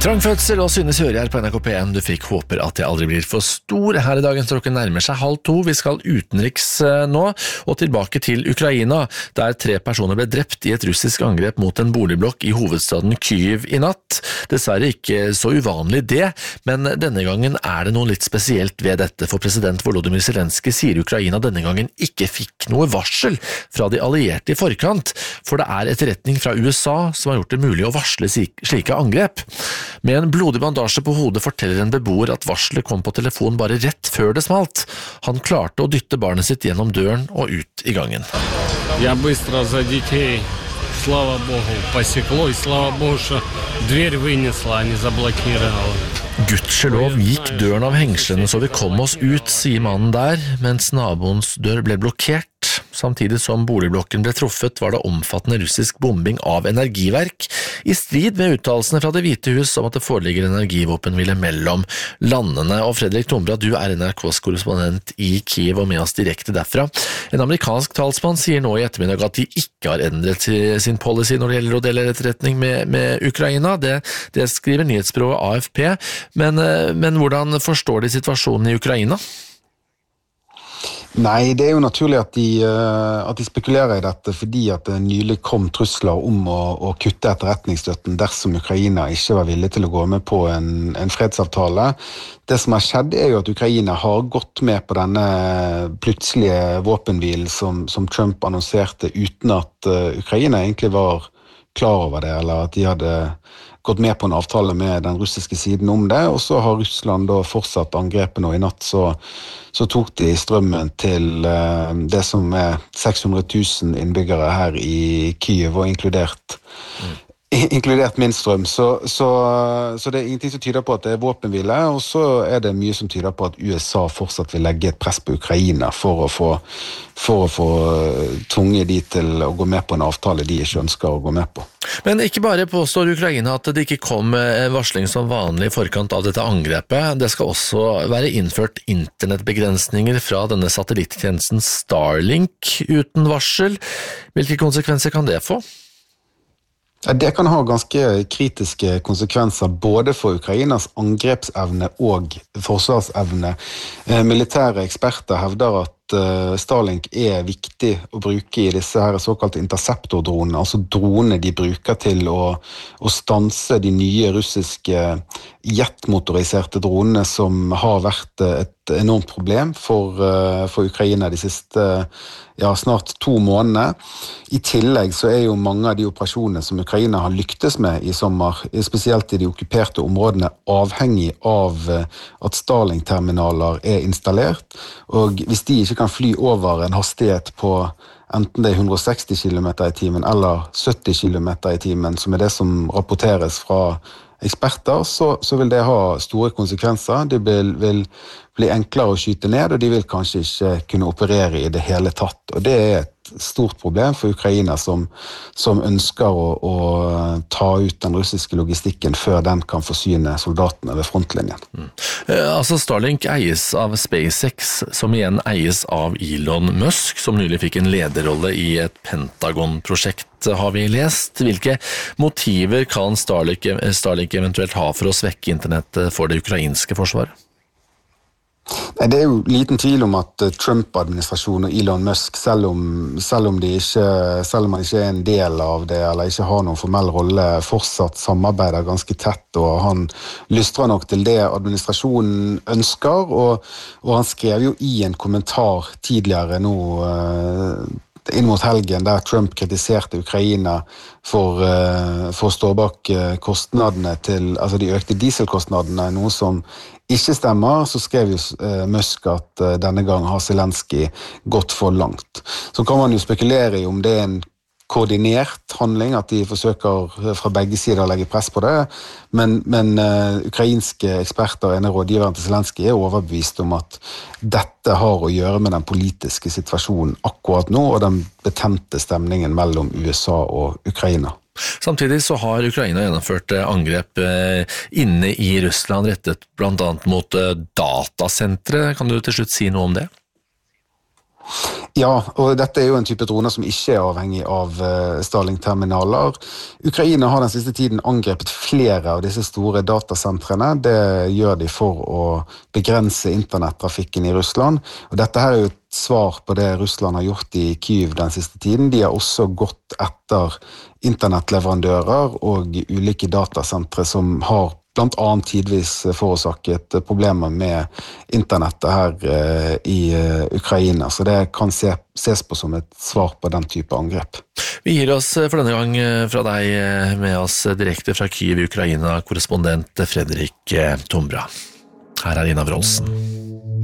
Trang fødsel og Synne Sørgjerd på NRK P1. Du fikk håper at jeg aldri blir for stor. Her i dagens klokken nærmer seg 1:30. Vi skal utenriks nå, og tilbake til Ukraina, der 3 personer ble drept i et russisk angrep mot en boligblokk i hovedstaden Kyiv i natt. Dessverre ikke så uvanlig det, men denne gangen er det noe litt spesielt ved dette, for president Volodymyr Zelenskyj sier Ukraina denne gangen ikke fikk noe varsel fra de allierte i forkant, for det er etterretning fra USA som har gjort det mulig å varsle slike angrep. Med en blodig bandasje på hodet forteller en beboer at varselet kom på telefon bare rett før det smalt. Han klarte å dytte barnet sitt gjennom døren og ut i gangen. Я быстро за детей, слава Богу, посекло, и слава Богу, что дверь вынесла, а не заблокировала. Gudskjelov gikk døren av hengslene så vi kom oss ut, sier mannen der, mens naboens dør ble blokkert. Samtidig som boligblokken ble truffet, var det omfattende russisk bombing av energiverk, i strid med uttalelsene fra Det hvite hus om at det foreligger energivåpenhvile mellom landene. Og Fredrik Tombrad, du er NRKs korrespondent i Kyiv og med oss direkte derfra. En amerikansk talsmann sier nå i ettermiddag at de ikke har endret sin policy når det gjelder å dele etterretning med Ukraina. Det skriver nyhetsbyrået AFP. Men hvordan forstår de situasjonen i Ukraina? Nei, det er jo naturlig at de spekulerer i dette fordi at det nylig kom trusler om å kutte etterretningsstøtten dersom Ukraina ikke var villig til å gå med på en fredsavtale. Det som har skjedd er jo at Ukraina har gått med på denne plutselige våpenhvilen som Trump annonserte uten at Ukraina egentlig var klar over det, eller at de hadde gått med på en avtale med den russiske siden om det, og så har Russland da fortsatt angrepene, og i natt så tok de strømmen til det som er 600 000 innbyggere her i Kyiv, og inkludert min strøm. Så det er ingenting som tyder på at det er våpenhvile, og så er det mye som tyder på at USA fortsatt vil legge et press på Ukraina for å få tvunget de til å gå med på en avtale de ikke ønsker å gå med på. Men ikke bare påstår Ukraina at det ikke kom varsling som vanlig i forkant av dette angrepet. Det skal også være innført internettbegrensninger fra denne satellittjenesten Starlink uten varsel. Hvilke konsekvenser kan det få? Det kan ha ganske kritiske konsekvenser både for Ukrainas angrepsevne og forsvarsevne. Militære eksperter hevder at Starlink er viktig å bruke i disse her såkalte interceptor-dronene, altså dronene de bruker til å stanse de nye russiske jetmotoriserte dronene som har vært et enormt problem for Ukraina de siste snart 2 månedene. I tillegg så er jo mange av de operasjonene som Ukraina har lyktes med i sommer, spesielt i de okkuperte områdene, avhengig av at Starlink-terminaler er installert, og hvis de ikke kan fly over en hastighet på enten det er 160 km i timen eller 70 km i timen, som er det som rapporteres fra eksperter, så vil det ha store konsekvenser. Det vil bli enklere å skyte ned, og de vil kanskje ikke kunne operere i det hele tatt. Og det er et stort problem for Ukraina som ønsker å ta ut den russiske logistikken før den kan forsyne soldatene ved frontlinjen. Altså Starlink eies av SpaceX, som igjen eies av Elon Musk, som nylig fikk en lederrolle i et Pentagon-prosjekt, har vi lest. Hvilke motiver kan Starlink eventuelt ha for å svekke internettet for det ukrainske forsvaret? Det er jo liten tvil om at Trump-administrasjonen og Elon Musk, selv om man ikke er en del av det, eller ikke har noen formell rolle, fortsatt samarbeider ganske tett, og han lystrer nok til det administrasjonen ønsker, og han skrev jo i en kommentar tidligere nå, inn mot helgen, der Trump kritiserte Ukraina for å stå bak kostnadene altså de økte dieselkostnadene, noe som ikke stemmer, så skrev jo Musk at denne gang har Zelenskyj gått for langt. Så kan man jo spekulere i om det er en koordinert handling, at de forsøker fra begge sider å legge press på det, men ukrainske eksperter, en rådgiveren til Zelenskyj, er overbevist om at dette har å gjøre med den politiske situasjonen akkurat nå, og den betente stemningen mellom USA og Ukraina. Samtidig så har Ukraina gjennomført angrep inne i Russland rettet blant annet mot datasentre. Kan du til slutt si noe om det? Ja, og dette jo en type droner som ikke avhengig av Starlink-terminaler. Ukraina har den siste tiden angrepet flere av disse store datasentrene. Det gjør de for å begrense internettrafikken i Russland. Og dette her jo et svar på det Russland har gjort i Kyiv den siste tiden. De har også gått etter internettleverandører og ulike datasentre som har blant annet tidvis forårsaket problemer med internettet her i Ukraina, så det kan ses på som et svar på den type angrep. Vi gir oss for denne gang fra deg med oss direkte fra Kyiv i Ukraina, korrespondent Fredrik Tombra. Her Ina Wroldsen.